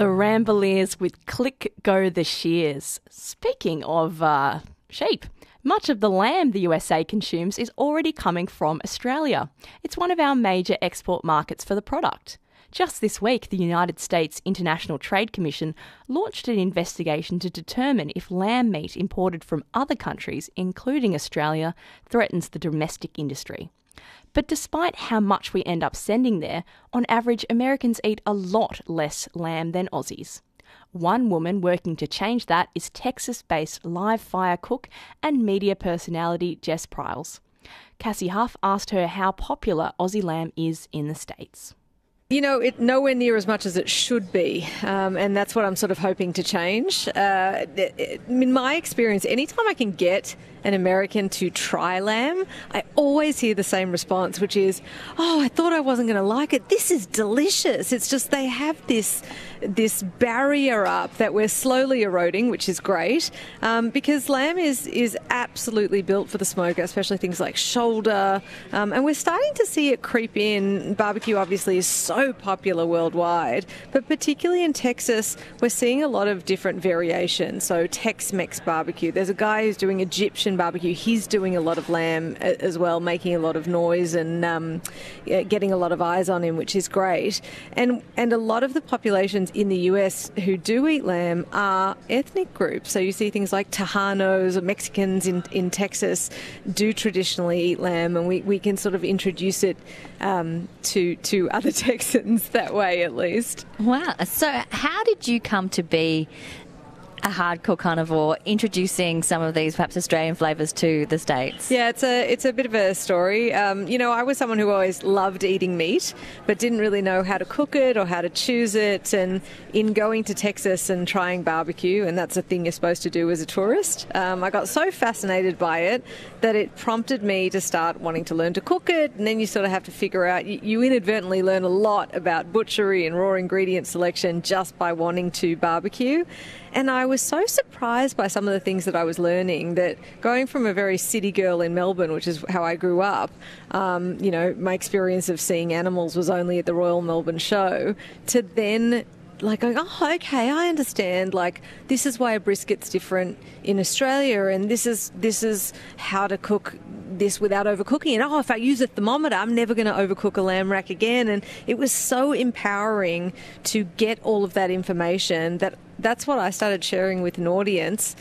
The Ramblers with Click Go the Shears. Speaking of sheep, much of the lamb the USA consumes is already coming from Australia. It's one of our major export markets for the product. Just this week, the United States International Trade Commission launched an investigation to determine if lamb meat imported from other countries, including Australia, threatens the domestic industry. But despite how much we end up sending there, on average, Americans eat a lot less lamb than Aussies. One woman working to change that is Texas-based live fire cook and media personality Jess Pryles. Cassie Huff asked her how popular Aussie lamb is in the States. You know, it nowhere near as much as it should be, and that's what I'm sort of hoping to change. In my experience, anytime I can get an American to try lamb, I always hear the same response, which is, "Oh, I thought I wasn't going to like it. This is delicious." It's just they have this barrier up that we're slowly eroding, which is great, because lamb is absolutely built for the smoker, especially things like shoulder, and we're starting to see it creep in. Barbecue obviously is so popular worldwide, but particularly in Texas, we're seeing a lot of different variations. So Tex-Mex barbecue. There's a guy who's doing Egyptian barbecue. He's doing a lot of lamb as well, making a lot of noise and getting a lot of eyes on him, which is great. And a lot of the populations in the US who do eat lamb are ethnic groups. So you see things like Tejanos or Mexicans in Texas do traditionally eat lamb, and we can sort of introduce it to other Texans that way, at least. Wow. So how did you come to be a hardcore carnivore, introducing some of these perhaps Australian flavours to the States? Yeah, it's a bit of a story. You know, I was someone who always loved eating meat, but didn't really know how to cook it or how to choose it. And in going to Texas and trying barbecue, and that's a thing you're supposed to do as a tourist, I got so fascinated by it that it prompted me to start wanting to learn to cook it. And then you sort of have to figure out, you inadvertently learn a lot about butchery and raw ingredient selection just by wanting to barbecue. And I was so surprised by some of the things that I was learning, that going from a very city girl in Melbourne, which is how I grew up, you know, my experience of seeing animals was only at the Royal Melbourne Show, to then like going, oh, okay, I understand. Like, this is why a brisket's different in Australia, and this is how to cook this without overcooking it. Oh, if I use a thermometer, I'm never going to overcook a lamb rack again. And it was so empowering to get all of that information that's what I started sharing with an audience.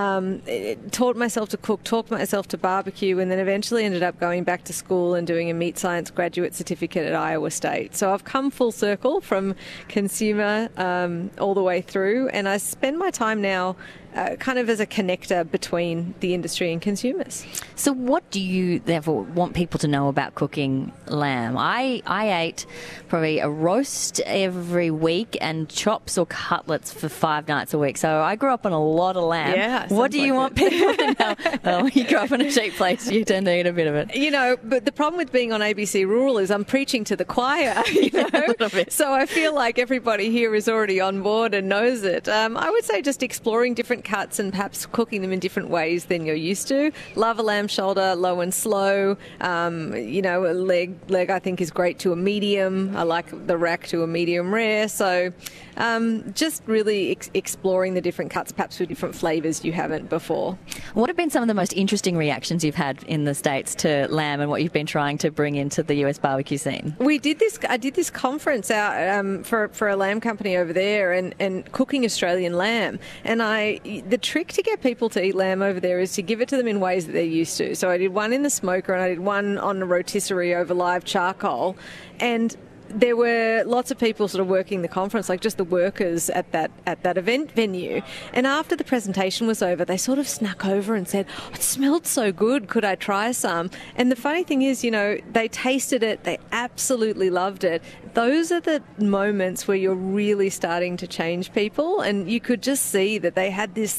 Taught myself to cook, taught myself to barbecue, and then eventually ended up going back to school and doing a meat science graduate certificate at Iowa State. So I've come full circle from consumer all the way through, and I spend my time now kind of as a connector between the industry and consumers. So what do you therefore want people to know about cooking lamb? I ate probably a roast every week and chops or cutlets for 5 nights a week. So I grew up on a lot of lamb. Yeah, what do you want people to know? Well, you grew up in a sheep place, you tend to eat a bit of it. You know, but the problem with being on ABC Rural is I'm preaching to the choir, you know. A little bit. So I feel like everybody here is already on board and knows it. I would say just exploring different cuts and perhaps cooking them in different ways than you're used to. Love a lamb shoulder, low and slow. You know, a leg I think is great to a medium. I like the rack to a medium rare. So just really exploring the different cuts, perhaps with different flavours you haven't before. What have been some of the most interesting reactions you've had in the States to lamb and what you've been trying to bring into the US barbecue scene? I did this conference out for a lamb company over there, and cooking Australian lamb. And the trick to get people to eat lamb over there is to give it to them in ways that they're used to. So I did one in the smoker, and I did one on a rotisserie over live charcoal, and there were lots of people sort of working the conference, like just the workers at that event venue. And after the presentation was over, they sort of snuck over and said, oh, it smelled so good, could I try some? And the funny thing is, you know, they tasted it, they absolutely loved it. Those are the moments where you're really starting to change people, and you could just see that they had this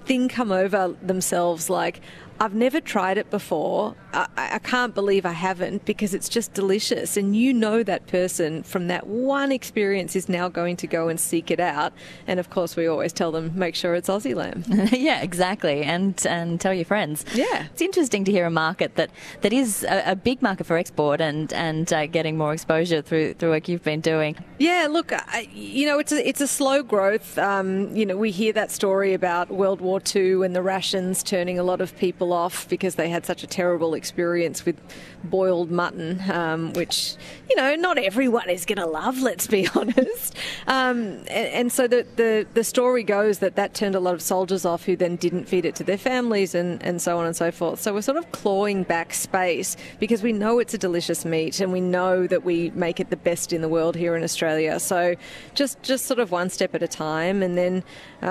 thing come over themselves like, I've never tried it before. I can't believe I haven't, because it's just delicious. And you know that person from that one experience is now going to go and seek it out. And of course, we always tell them, make sure it's Aussie lamb. Yeah, exactly. And tell your friends. Yeah. It's interesting to hear a market that is a big market for export and getting more exposure through work you've been doing. Yeah, look, it's a slow growth. We hear that story about World War II and the rations turning a lot of people off because they had such a terrible experience with boiled mutton, which, not everyone is going to love, let's be honest. And so the story goes that turned a lot of soldiers off who then didn't feed it to their families and so on and so forth. So we're sort of clawing back space because we know it's a delicious meat and we know that we make it the best in the world here in Australia. So just sort of one step at a time. And then,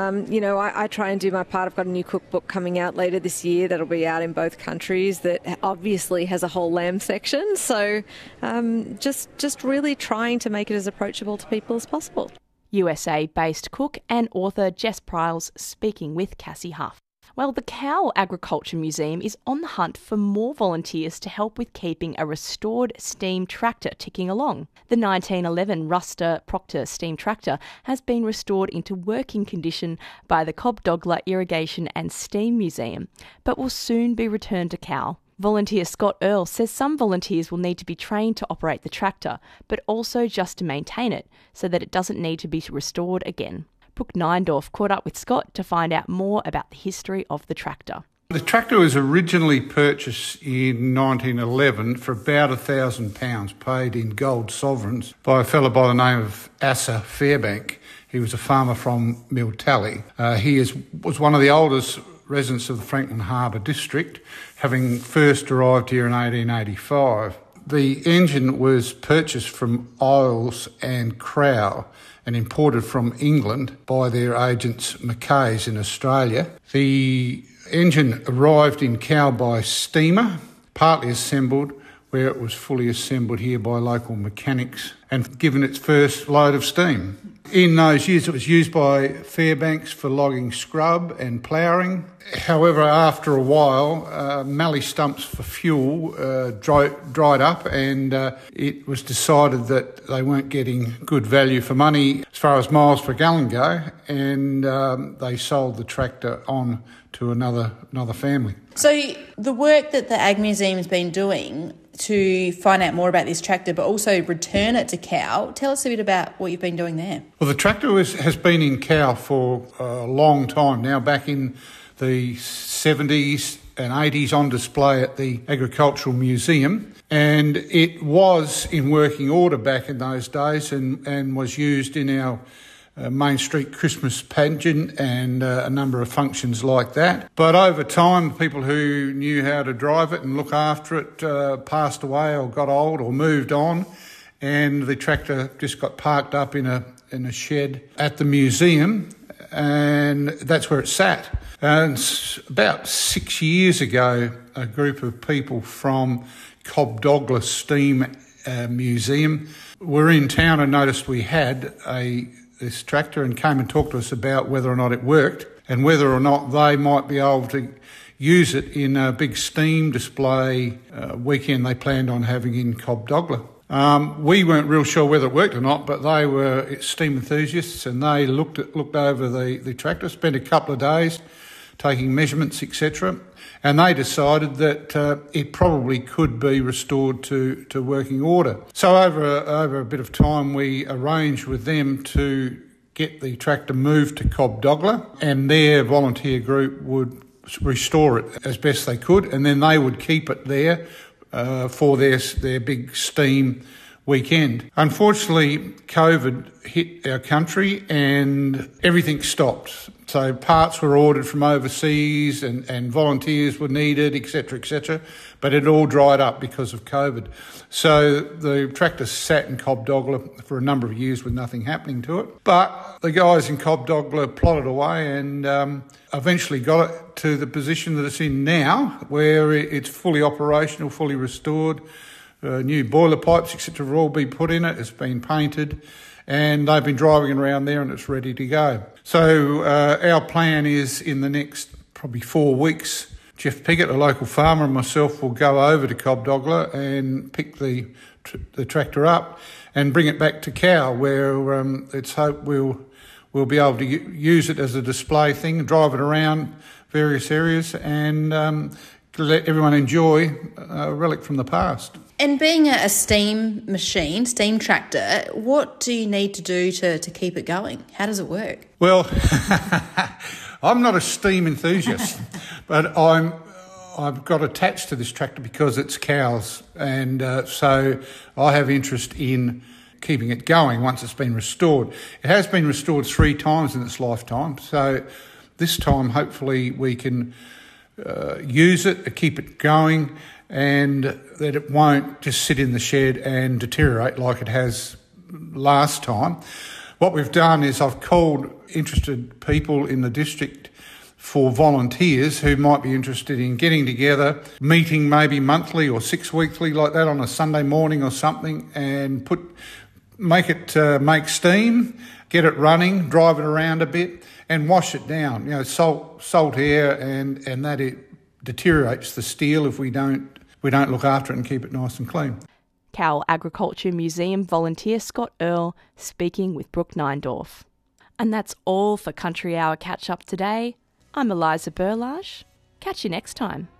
I try and do my part. I've got a new cookbook coming out later this year that'll be out in both countries that obviously has a whole lamb section. So just really trying to make it as approachable to people as possible. USA-based cook and author Jess Pryles speaking with Cassie Huff. Well, the Cowell Agriculture Museum is on the hunt for more volunteers to help with keeping a restored steam tractor ticking along. The 1911 Ruster Proctor steam tractor has been restored into working condition by the Cobb Dogler Irrigation and Steam Museum, but will soon be returned to Cowell. Volunteer Scott Earle says some volunteers will need to be trained to operate the tractor, but also just to maintain it, so that it doesn't need to be restored again. Brooke Neindorf caught up with Scott to find out more about the history of the tractor. The tractor was originally purchased in 1911 for about £1,000 paid in gold sovereigns by a fellow by the name of Asa Fairbank. He was a farmer from Miltally. He was one of the oldest residents of the Franklin Harbour district, having first arrived here in 1885. The engine was purchased from Isles and Crowe and imported from England by their agents Mackay's in Australia. The engine arrived in Cowell by steamer, partly assembled, where it was fully assembled here by local mechanics and given its first load of steam. In those years, it was used by Fairbanks for logging scrub and ploughing. However, after a while, mallee stumps for fuel dried up, and it was decided that they weren't getting good value for money as far as miles per gallon go, and they sold the tractor on to another family. So the work that the Ag Museum's been doing to find out more about this tractor, but also return it to Cowell. Tell us a bit about what you've been doing there. Well, the tractor has been in Cowell for a long time now, back in the 70s and 80s on display at the Agricultural Museum. And it was in working order back in those days and was used in our Main Street Christmas pageant and a number of functions like that. But over time, people who knew how to drive it and look after it passed away or got old or moved on, and the tractor just got parked up in a shed at the museum, and that's where it sat. And about 6 years ago, a group of people from Cobb Dogler Steam Museum were in town and noticed we had this tractor and came and talked to us about whether or not it worked and whether or not they might be able to use it in a big steam display weekend they planned on having in Cobb Dogler. We weren't real sure whether it worked or not, but they were steam enthusiasts and they looked over the tractor, spent a couple of days taking measurements, etc., and they decided that it probably could be restored to working order. So over a bit of time, we arranged with them to get the tractor moved to Cobb Dogler, and their volunteer group would restore it as best they could, and then they would keep it there for their big steam weekend. Unfortunately, COVID hit our country and everything stopped. So parts were ordered from overseas and volunteers were needed, etc., but it all dried up because of COVID. So the tractor sat in Cobb Dogler for a number of years with nothing happening to it. But the guys in Cobb Dogler plodded away and eventually got it to the position that it's in now, where it's fully operational, fully restored. New boiler pipes, etc., have all been put in it. It's been painted, and they've been driving around there, and it's ready to go. So our plan is in the next probably 4 weeks, Jeff Piggott, a local farmer, and myself will go over to Cobdogla and pick the tractor up and bring it back to Cow, where it's hope we'll be able to use it as a display thing, drive it around various areas and let everyone enjoy a relic from the past. And being a steam machine, steam tractor, what do you need to do to keep it going? How does it work? Well, I'm not a steam enthusiast, but I've got attached to this tractor because it's Cow's, and so I have interest in keeping it going once it's been restored. It has been restored 3 times in its lifetime, so this time hopefully we can use it, keep it going, and that it won't just sit in the shed and deteriorate like it has last time. What we've done is I've called interested people in the district for volunteers who might be interested in getting together, meeting maybe monthly or 6 weekly like that on a Sunday morning or something, and make steam, get it running, drive it around a bit and wash it down. You know, salt air and that it deteriorates the steel if we don't look after it and keep it nice and clean. Cowell Agriculture Museum volunteer Scott Earle speaking with Brooke Neindorf. And that's all for Country Hour Catch Up today. I'm Eliza Burlage. Catch you next time.